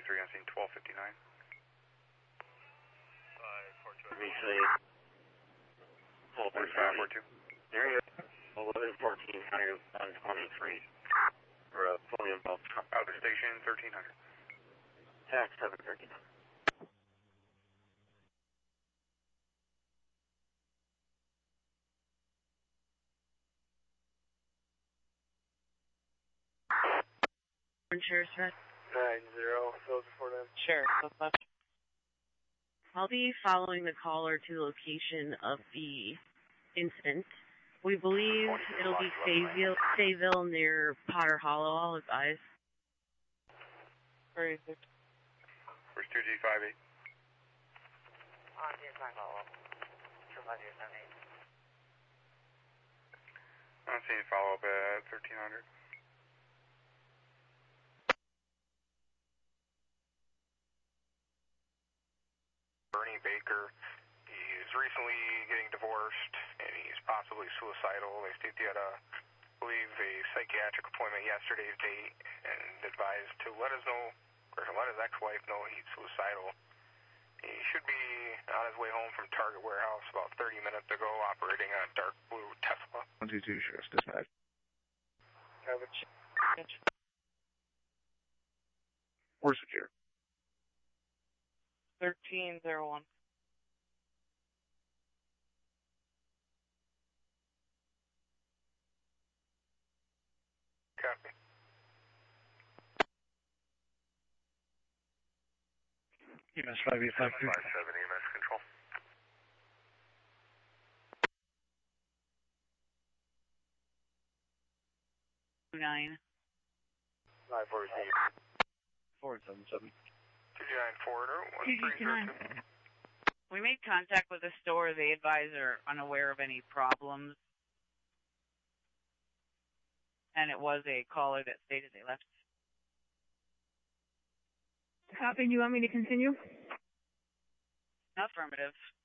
3 on scene 1259. Recently, 4542. there you go. 1114, County 123. We're fully involved. Out of station 1300. Tax 713. Sheriff's Red. 90, those for them. Sheriff, I'll be following the caller to the location of the incident. We believe it'll be Sayville near Potter Hollow. I'll advise. Where is it? Where's 2G58? On DSI follow-up. 25078. On scene follow-up at 1300. Bernie Baker, he's recently getting divorced, and he's possibly suicidal. They state he had I believe, a psychiatric appointment yesterday's date, and advised to let us know, or let his ex-wife know he's suicidal. He should be on his way home from Target Warehouse about 30 minutes ago, operating a dark blue Tesla. 122, Sheriff's Dispatch. Have a check. Where's the chair? 1301. Copy. EMS 5852. 57 EMS control. Nine. 940. 477. 2G9 Forwarder, 1302. We made contact with the store. They advise are unaware of any problems. And it was a caller that stated they left. Copy. Do you want me to continue? Affirmative.